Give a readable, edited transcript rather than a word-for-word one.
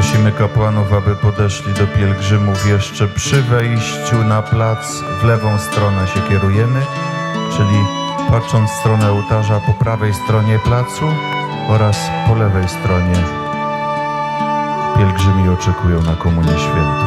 Prosimy kapłanów, aby podeszli do pielgrzymów jeszcze przy wejściu na plac. W lewą stronę się kierujemy, czyli patrząc w stronę ołtarza po prawej stronie placu oraz po lewej stronie pielgrzymi oczekują na Komunię Świętą.